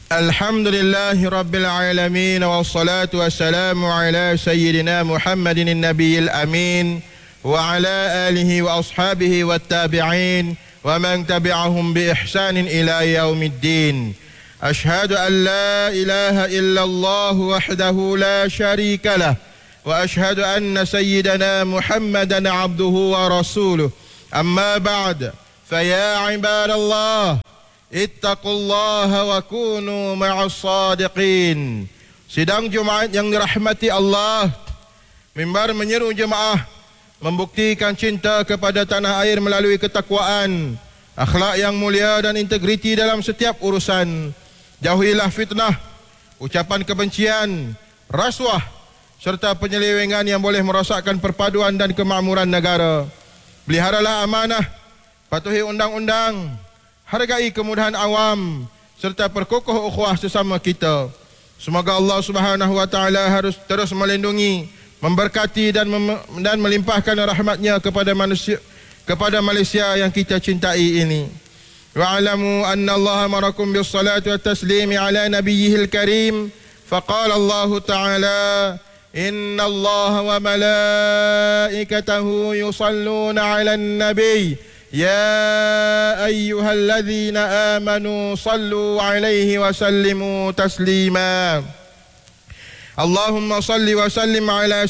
Alhamdulillahi Rabbil Alamin, wassalatu wassalamu ala Sayyidina Muhammadin Nabiyil Amin wa ala alihi wa ashabihi wa tabi'in wa man tabi'ahum bi ihsanin ila yaumiddin. Ashhadu an la ilaha illallah wahdahu la sharika lah wa ashhadu anna Sayyidina Muhammadan abduhu wa rasuluh. Amma ba'd, faya ibadallah, ittaqullaha wa kunu ma'as sadiqin. Sidang Jumaat yang dirahmati Allah, mimbar menyeru jemaah membuktikan cinta kepada tanah air melalui ketakwaan, akhlak yang mulia dan integriti dalam setiap urusan. Jauhilah fitnah, ucapan kebencian, rasuah serta penyelewengan yang boleh merosakkan perpaduan dan kemakmuran negara. Peliharalah amanah, patuhi undang-undang, hargai kemudahan awam serta perkokoh ukhuwah sesama kita. Semoga Allah Subhanahu wa taala harus terus melindungi, memberkati dan melimpahkan rahmatnya kepada Malaysia yang kita cintai ini. Wa'lamu anna Allah amarakum bis salati wat taslimi ala nabiyyihil karim. Faqala Allah taala, inna Allah wa malaikatahu yusalluna 'alan nabiy ya ayyuhalladzina amanu sallu 'alaihi wa sallimu taslima. Allahumma salli wa sallim ala